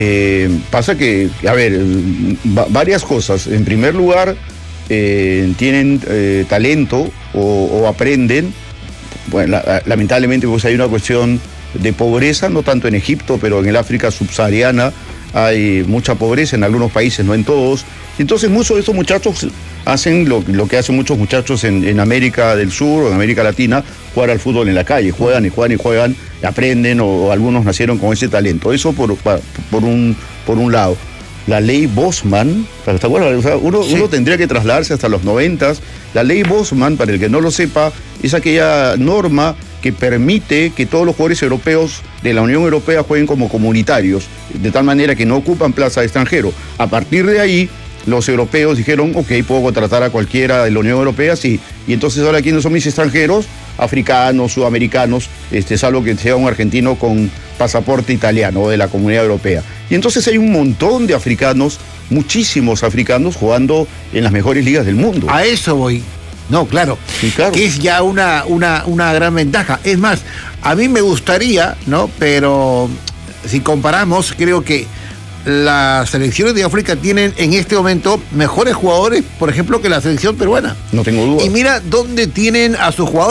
Pasa que, a ver, varias cosas. En primer lugar, tienen talento o aprenden. Bueno, lamentablemente pues hay una cuestión de pobreza, no tanto en Egipto, pero en el África subsahariana hay mucha pobreza, en algunos países, no en todos. Entonces muchos de estos muchachos hacen lo que hacen muchos muchachos en América del Sur o en América Latina, jugar al fútbol en la calle, juegan y juegan y juegan, aprenden o algunos nacieron con ese talento. Eso por un lado. La ley Bosman, ¿te acuerdas? O sea, uno tendría que trasladarse hasta los 90. La ley Bosman, para el que no lo sepa, es aquella norma que permite que todos los jugadores europeos de la Unión Europea jueguen como comunitarios, de tal manera que no ocupan plaza de extranjero. A partir de ahí, los europeos dijeron, ok, puedo contratar a cualquiera de la Unión Europea, sí. Y entonces ahora, ¿quiénes son mis extranjeros? Africanos, sudamericanos, salvo que sea un argentino con pasaporte italiano o de la Comunidad Europea. Y entonces hay un montón de africanos, muchísimos africanos, jugando en las mejores ligas del mundo. A eso voy. No, claro. Sí, claro. Que es ya una gran ventaja. Es más, a mí me gustaría, ¿no? Pero si comparamos, creo que las selecciones de África tienen en este momento mejores jugadores, por ejemplo, que la selección peruana. No tengo duda. Y mira dónde tienen a sus jugadores.